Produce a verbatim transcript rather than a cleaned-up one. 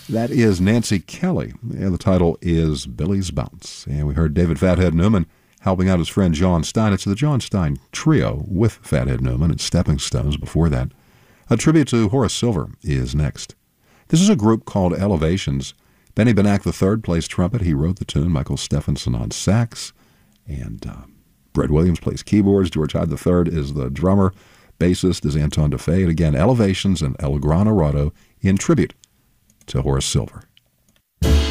That is Nancy Kelly, and the title is Billy's Bounce. And we heard David Fathead Newman helping out his friend John Stein. It's the John Stein Trio with Fathead Newman and Stepping Stones before that. A tribute to Horace Silver is next. This is a group called Elevations. Benny Benack the third plays trumpet. He wrote the tune. Michael Stephenson on sax. And uh, Brett Williams plays keyboards. George Hyde the third is the drummer. Bassist is Anton DeFay. And again, Elevations and El Gran Arado in tribute to Horace Silver.